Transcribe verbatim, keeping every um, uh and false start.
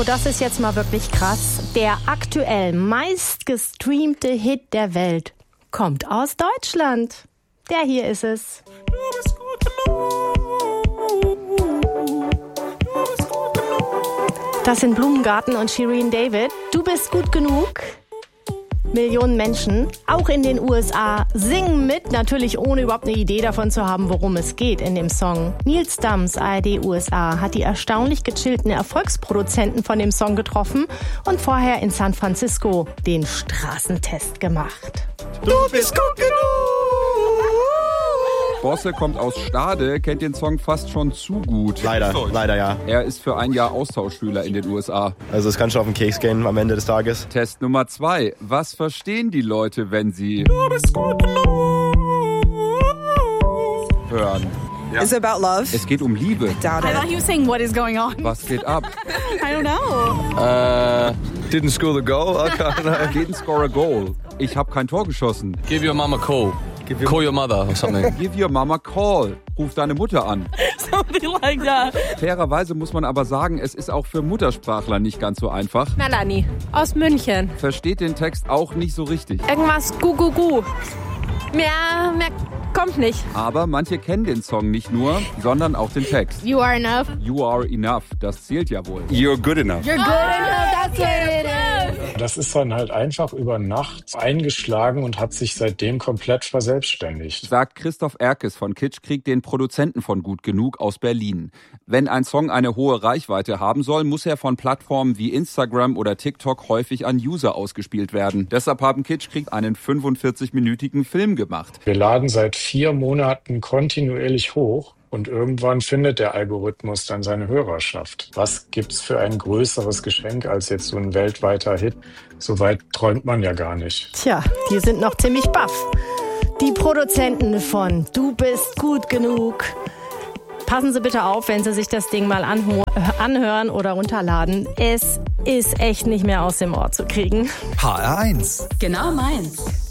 So, das ist jetzt mal wirklich krass. Der aktuell meistgestreamte Hit der Welt kommt aus Deutschland. Der hier ist es. Du bist gut genug. Du bist gut genug. Das sind Blumengarten und Shirin David. Du bist gut genug. Millionen Menschen, auch in den U S A, singen mit, natürlich ohne überhaupt eine Idee davon zu haben, worum es geht in dem Song. Nils Dams, A R D U S A, hat die erstaunlich gechillten Erfolgsproduzenten von dem Song getroffen und vorher in San Francisco den Straßentest gemacht. Du bist gut genug! Bosse kommt aus Stade, kennt den Song fast schon zu gut. Leider, leider ja. Er ist für ein Jahr Austauschschüler in den U S A. Also es kann schon auf den Keks gehen am Ende des Tages. Test Nummer zwei. Was verstehen die Leute, wenn sie Du bist gut genug hören? Ja. Is it about love? Es geht um Liebe. I doubt it. I thought he was saying, what is going on? Was geht ab? I don't know. Uh, didn't score the goal? Okay. Didn't score a goal. Ich habe kein Tor geschossen. Give your mama a call. Give your call your mother or something. Give your mama a call. Ruf deine Mutter an. Something like that. Fairerweise muss man aber sagen, es ist auch für Muttersprachler nicht ganz so einfach. Melanie aus München. Versteht den Text auch nicht so richtig. Irgendwas gu gu gu. Mehr, mehr kommt nicht. Aber manche kennen den Song nicht nur, sondern auch den Text. You are enough. You are enough. Das zählt ja wohl. You're good enough. You're good enough. That's what it is. Das ist dann halt einfach über Nacht eingeschlagen und hat sich seitdem komplett verselbstständigt. Sagt Christoph Erkes von Kitschkrieg, den Produzenten von Gut Genug aus Berlin. Wenn ein Song eine hohe Reichweite haben soll, muss er von Plattformen wie Instagram oder TikTok häufig an User ausgespielt werden. Deshalb haben Kitschkrieg einen fünfundvierzig-minütigen Film gemacht. Wir laden seit vier Monaten kontinuierlich hoch. Und irgendwann findet der Algorithmus dann seine Hörerschaft. Was gibt's für ein größeres Geschenk als jetzt so ein weltweiter Hit? So weit träumt man ja gar nicht. Tja, die sind noch ziemlich baff. Die Produzenten von Du bist gut genug. Passen Sie bitte auf, wenn Sie sich das Ding mal anho- anhören oder runterladen. Es ist echt nicht mehr aus dem Ohr zu kriegen. H R eins. Genau meins.